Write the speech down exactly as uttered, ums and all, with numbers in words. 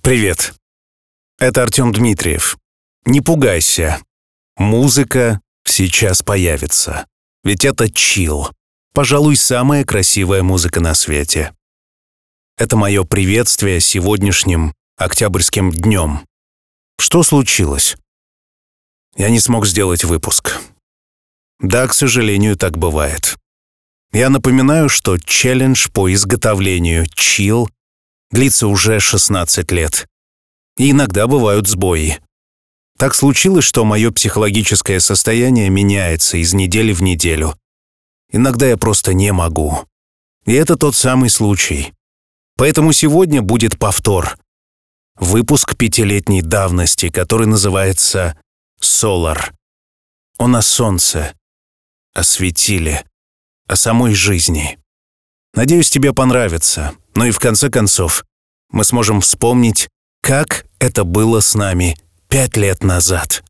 Привет. Это Артем Дмитриев. Не пугайся. Музыка сейчас появится. Ведь это чилл. Пожалуй, самая красивая музыка на свете. Это мое приветствие сегодняшним октябрьским днем. Что случилось? Я не смог сделать выпуск. Да, к сожалению, так бывает. Я напоминаю, что челлендж по изготовлению чилл длится уже шестнадцать лет. И иногда бывают сбои. Так случилось, что мое психологическое состояние меняется из недели в неделю. Иногда я просто не могу. И это тот самый случай. Поэтому сегодня будет повтор. Выпуск пятилетней давности, который называется «Solar». Он о солнце, о светиле, о самой жизни. Надеюсь, тебе понравится. Ну и в конце концов, мы сможем вспомнить, как это было с нами пять лет назад.